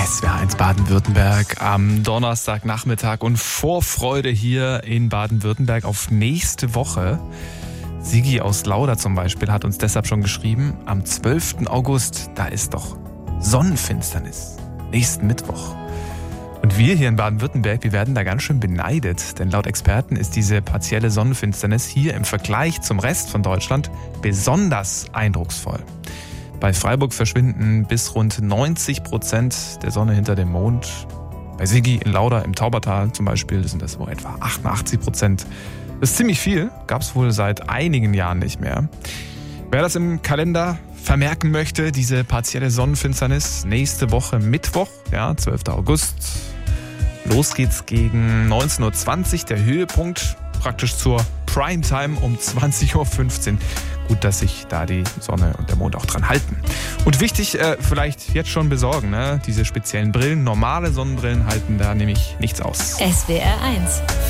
SWR1 Baden-Württemberg am Donnerstagnachmittag und Vorfreude hier in Baden-Württemberg auf nächste Woche. Sigi aus Lauda zum Beispiel hat uns deshalb schon geschrieben, am 12. August, da ist doch Sonnenfinsternis, nächsten Mittwoch. Und wir hier in Baden-Württemberg, wir werden da ganz schön beneidet, denn laut Experten ist diese partielle Sonnenfinsternis hier im Vergleich zum Rest von Deutschland besonders eindrucksvoll. Bei Freiburg verschwinden bis rund 90% der Sonne hinter dem Mond. Bei Sigi in Lauda im Taubertal zum Beispiel sind das wohl etwa 88%. Das ist ziemlich viel, gab es wohl seit einigen Jahren nicht mehr. Wer das im Kalender vermerken möchte, diese partielle Sonnenfinsternis, nächste Woche Mittwoch, 12. August. Los geht's gegen 19.20 Uhr, der Höhepunkt praktisch zur Primetime um 20.15 Uhr. Gut, dass sich da die Sonne und der Mond auch dran halten. Und wichtig, vielleicht jetzt schon besorgen, ne? Diese speziellen Brillen, normale Sonnenbrillen halten da nämlich nichts aus. SWR1